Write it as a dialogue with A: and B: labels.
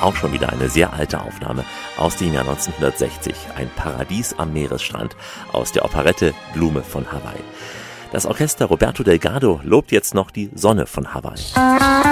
A: auch schon wieder eine sehr alte Aufnahme aus dem Jahr 1960. Ein Paradies am Meeresstrand aus der Operette Blume von Hawaii. Das Orchester Roberto Delgado lobt jetzt noch die Sonne von Hawaii.